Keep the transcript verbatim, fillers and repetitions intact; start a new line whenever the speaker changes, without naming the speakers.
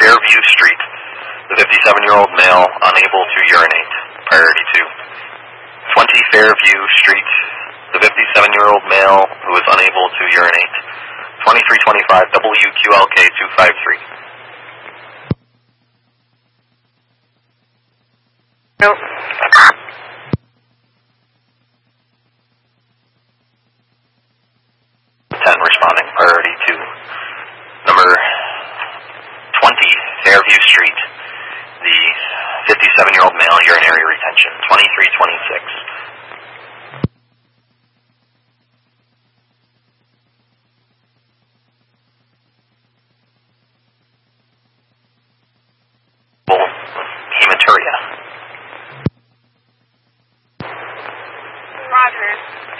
Fairview Street, the fifty-seven-year-old male unable to urinate, priority two. twenty Fairview Street, the fifty-seven-year-old male who is unable to urinate, twenty-three twenty-five W Q L K two five three.
Nope.
ten responding, priority two. Number twenty Fairview Street, the fifty-seven-year-old male urinary retention, twenty-three twenty-six. Hematuria.
Rogers.